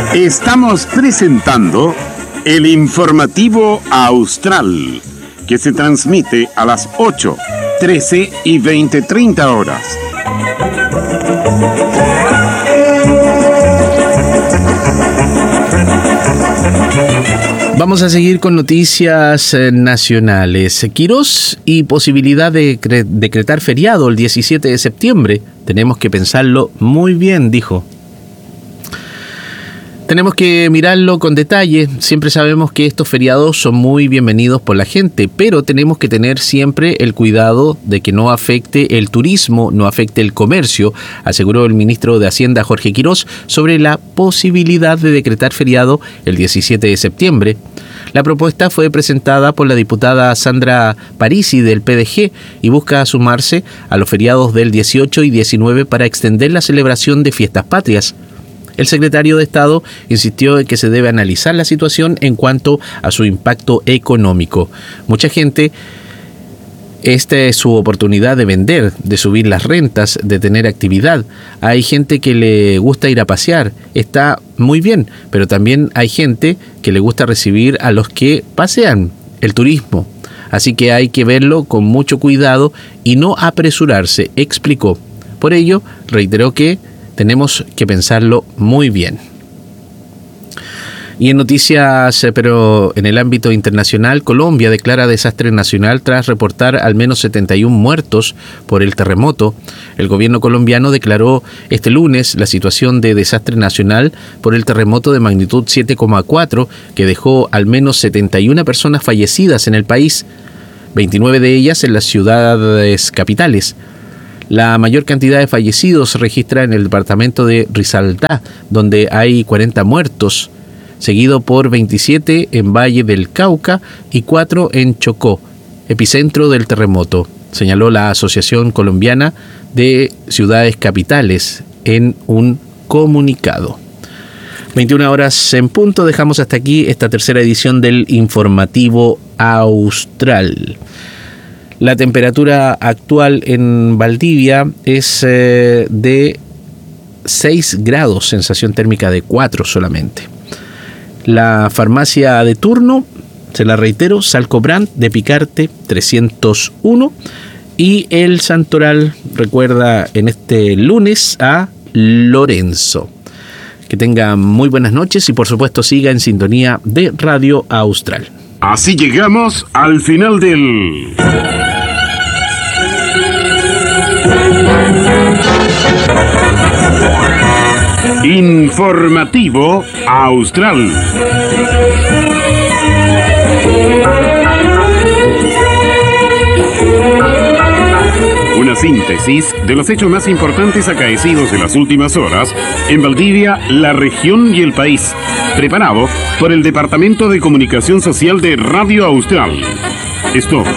Estamos presentando el informativo Austral, que se transmite a las 8, 13 y 20:30 horas. Vamos a seguir con noticias nacionales. Quirós y posibilidad de decretar feriado el 17 de septiembre. Tenemos que pensarlo muy bien, dijo. Tenemos que mirarlo con detalle. Siempre sabemos que estos feriados son muy bienvenidos por la gente, pero tenemos que tener siempre el cuidado de que no afecte el turismo, no afecte el comercio, aseguró el ministro de Hacienda Jorge Quirós sobre la posibilidad de decretar feriado el 17 de septiembre. La propuesta fue presentada por la diputada Sandra Parisi del PDG y busca sumarse a los feriados del 18 y 19 para extender la celebración de fiestas patrias. El secretario de Estado insistió en que se debe analizar la situación en cuanto a su impacto económico. Mucha gente, esta es su oportunidad de vender, de subir las rentas, de tener actividad. Hay gente que le gusta ir a pasear, está muy bien, pero también hay gente que le gusta recibir a los que pasean, el turismo. Así que hay que verlo con mucho cuidado y no apresurarse, explicó. Por ello, reiteró que tenemos que pensarlo muy bien. Y en noticias, pero en el ámbito internacional, Colombia declara desastre nacional tras reportar al menos 71 muertos por el terremoto. El gobierno colombiano declaró este lunes la situación de desastre nacional por el terremoto de magnitud 7,4 que dejó al menos 71 personas fallecidas en el país, 29 de ellas en las ciudades capitales. La mayor cantidad de fallecidos se registra en el departamento de Risaralda, donde hay 40 muertos, seguido por 27 en Valle del Cauca y 4 en Chocó, epicentro del terremoto, señaló la Asociación Colombiana de Ciudades Capitales en un comunicado. 21 horas en punto, dejamos hasta aquí esta tercera edición del Informativo Austral. La temperatura actual en Valdivia es de 6 grados, sensación térmica de 4 solamente. La farmacia de turno, se la reitero, Salcobrand de Picarte 301. Y el Santoral recuerda en este lunes a Lorenzo. Que tenga muy buenas noches y por supuesto siga en sintonía de Radio Austral. Así llegamos al final del Informativo Austral. Una síntesis de los hechos más importantes acaecidos en las últimas horas en Valdivia, la región y el país. Preparado por el Departamento de Comunicación Social de Radio Austral. Esto